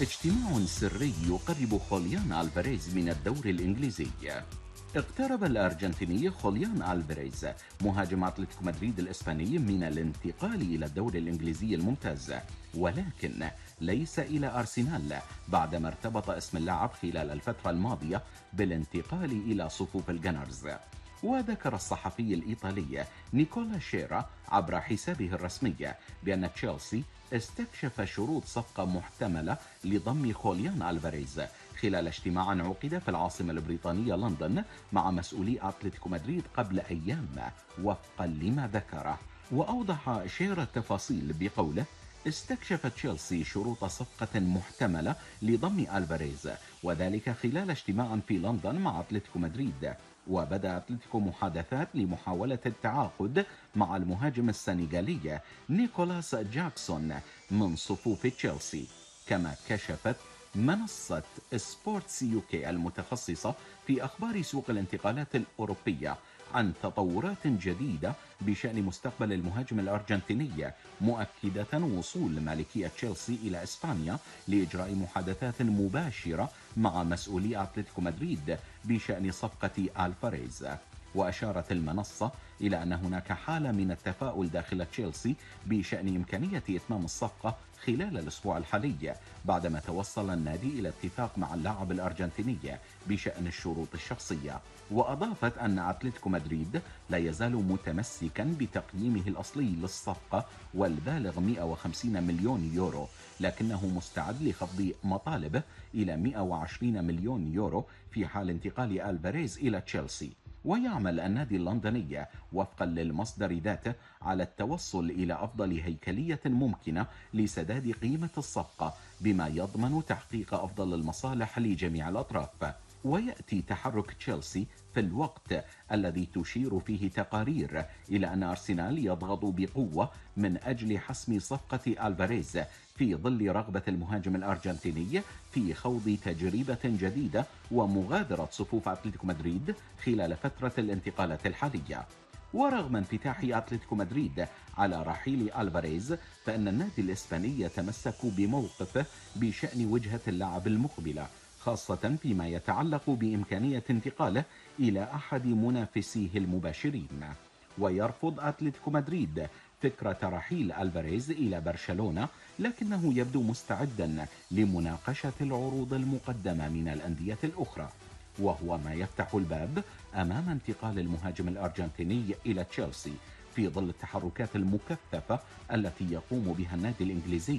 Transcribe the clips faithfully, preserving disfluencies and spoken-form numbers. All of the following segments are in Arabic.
اجتماع سري يقرب خوليان ألفاريز من الدوري الإنجليزي. اقترب الأرجنتيني خوليان ألفاريز مهاجم أتلتيكو مدريد الإسباني من الانتقال إلى الدوري الإنجليزي الممتاز، ولكن ليس إلى أرسنال بعدما ارتبط اسم اللاعب خلال الفترة الماضية بالانتقال إلى صفوف الجنرز. وذكر الصحفي الإيطالي نيكولا شيرا عبر حسابه الرسمي بأن تشيلسي استكشف شروط صفقة محتملة لضم خوليان ألفاريز خلال اجتماع عقد في العاصمة البريطانية لندن مع مسؤولي أتلتيكو مدريد قبل أيام وفقا لما ذكره. وأوضح شيرا التفاصيل بقوله: استكشفت تشيلسي شروط صفقة محتملة لضم ألفاريز، وذلك خلال اجتماع في لندن مع أتلتيكو مدريد. وبدأ أتلتيكو محادثات لمحاولة التعاقد مع المهاجم السنغالي نيكولاس جاكسون من صفوف تشيلسي. كما كشفت منصة سبورتس يوكي المتخصصة في أخبار سوق الانتقالات الأوروبية عن تطورات جديدة بشأن مستقبل المهاجم الأرجنتيني، مؤكدة وصول مالكية تشيلسي إلى إسبانيا لإجراء محادثات مباشرة مع مسؤولي أتلتيكو مدريد بشأن صفقة ألفاريز. وأشارت المنصة إلى أن هناك حالة من التفاؤل داخل تشيلسي بشأن إمكانية إتمام الصفقة خلال الأسبوع الحالي، بعدما توصل النادي إلى اتفاق مع اللاعب الأرجنتيني بشأن الشروط الشخصية. وأضافت أن أتلتيكو مدريد لا يزال متمسكا بتقييمه الأصلي للصفقة والبالغ مئة وخمسين مليون يورو، لكنه مستعد لخفض مطالبه إلى مئة وعشرين مليون يورو في حال انتقال ألفاريز إلى تشيلسي. ويعمل النادي اللندني وفقا للمصدر ذاته على التوصل إلى أفضل هيكلية ممكنة لسداد قيمة الصفقة بما يضمن تحقيق أفضل المصالح لجميع الأطراف. ويأتي تحرك تشيلسي في الوقت الذي تشير فيه تقارير إلى أن أرسنال يضغط بقوة من أجل حسم صفقة ألفاريز في ظل رغبة المهاجم الأرجنتيني في خوض تجربة جديدة ومغادرة صفوف أتلتيكو مدريد خلال فترة الانتقالات الحالية. ورغم انفتاح أتلتيكو مدريد على رحيل ألفاريز، فإن النادي الإسباني يتمسك بموقفه بشأن وجهة اللاعب المقبلة، خاصة فيما يتعلق بإمكانية انتقاله إلى أحد منافسيه المباشرين. ويرفض أتلتيكو مدريد فكرة رحيل ألفاريز إلى برشلونة، لكنه يبدو مستعدا لمناقشة العروض المقدمة من الأندية الأخرى، وهو ما يفتح الباب أمام انتقال المهاجم الأرجنتيني إلى تشيلسي في ظل التحركات المكثفة التي يقوم بها النادي الإنجليزي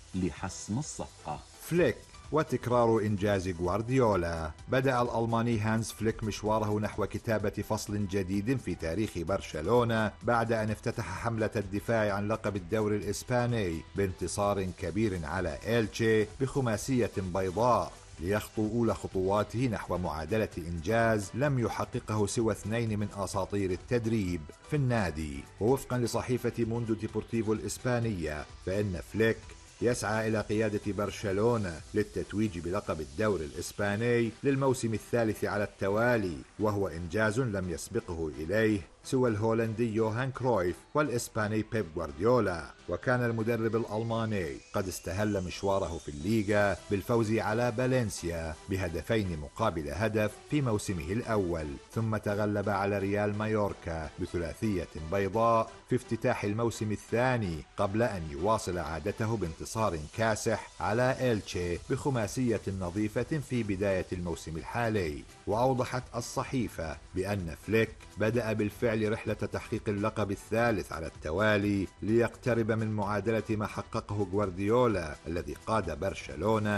لحسم الصفقة. فليك وتكرار إنجاز غوارديولا. بدأ الألماني هانز فليك مشواره نحو كتابة فصل جديد في تاريخ برشلونة بعد أن افتتح حملة الدفاع عن لقب الدوري الإسباني بانتصار كبير على إلتشي بخماسية بيضاء، ليخطو أولى خطواته نحو معادلة إنجاز لم يحققه سوى اثنين من أساطير التدريب في النادي. ووفقا لصحيفة موندو ديبورتيفو الإسبانية، فإن فليك يسعى إلى قيادة برشلونة للتتويج بلقب الدوري الإسباني للموسم الثالث على التوالي، وهو إنجاز لم يسبقه إليه سوى الهولندي يوهان كرويف والإسباني بيب غوارديولا. وكان المدرب الألماني قد استهل مشواره في الليغا بالفوز على فالنسيا بهدفين مقابل هدف في موسمه الأول، ثم تغلب على ريال مايوركا بثلاثية بيضاء في افتتاح الموسم الثاني، قبل أن يواصل عادته بانتصار كاسح على إلتشي بخماسية نظيفة في بداية الموسم الحالي. وأوضحت الصحيفة بأن فليك بدأ بالفعل رحلة تحقيق اللقب الثالث على التوالي ليقترب من معادلة ما حققه غوارديولا الذي قاد برشلونة